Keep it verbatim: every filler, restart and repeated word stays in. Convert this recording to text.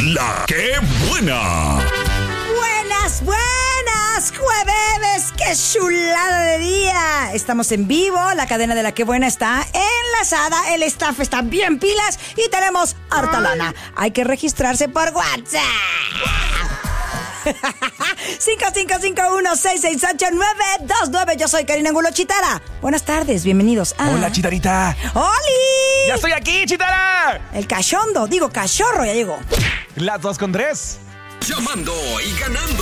La Que Buena. Buenas, buenas, jueves, qué chulada de día. Estamos en vivo, la cadena de La Que Buena está enlazada, el staff está bien pilas y tenemos harta lana. Hay que registrarse por WhatsApp. cinco cinco cinco uno seis seis ocho nueve dos nueve. Yo soy Karina Angulo Chitara. Buenas tardes, bienvenidos a... Hola, Chitarita. ¡Oli! ¡Ya estoy aquí, Chitara! El cachondo, digo cachorro, ya llegó. Las dos con tres. Llamando y ganando.